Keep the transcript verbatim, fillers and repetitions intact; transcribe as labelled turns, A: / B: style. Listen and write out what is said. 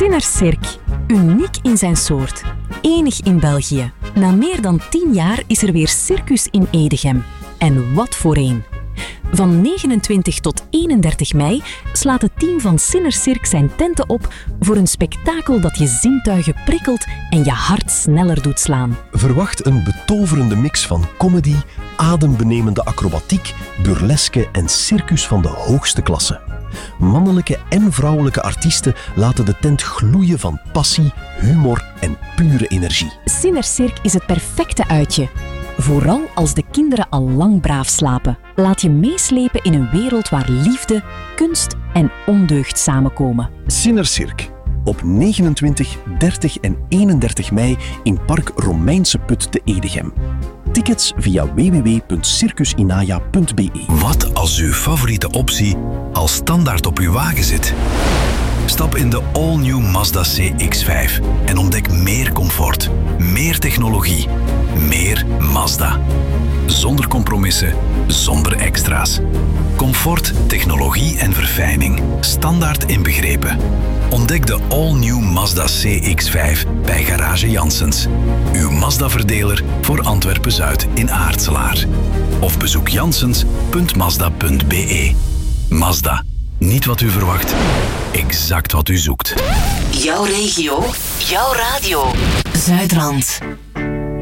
A: Sinner-Cirque. Uniek in zijn soort. Enig in België. Na meer dan tien jaar is er weer circus in Edegem. En wat voor een. Van negenentwintig tot eenendertig mei slaat het team van Sinner-Cirque zijn tenten op voor een spektakel dat je zintuigen prikkelt en je hart sneller doet slaan.
B: Verwacht een betoverende mix van comedy, adembenemende acrobatiek, burleske en circus van de hoogste klasse. Mannelijke en vrouwelijke artiesten laten de tent gloeien van passie, humor en pure energie.
A: Sinner-Cirque is het perfecte uitje. Vooral als de kinderen al lang braaf slapen. Laat je meeslepen in een wereld waar liefde, kunst en ondeugd samenkomen.
B: Sinner-Cirque. Op negenentwintig, dertig en eenendertig mei in Park Romeinse Put te Edegem. Tickets via w w w punt circusinaya punt b e.
C: Wat als uw favoriete optie al standaard op uw wagen zit? Stap in de all-new Mazda C X vijf en ontdek meer comfort, meer technologie, meer Mazda. Zonder compromissen, zonder extra's. Comfort, technologie en verfijning, standaard inbegrepen. Ontdek de all-new Mazda C X vijf bij Garage Janssens. Uw Mazda-verdeler voor Antwerpen-Zuid in Aartselaar. Of bezoek janssens punt mazda punt b e. Mazda. Niet wat u verwacht, exact wat u zoekt.
D: Jouw regio, jouw radio. Zuidrand.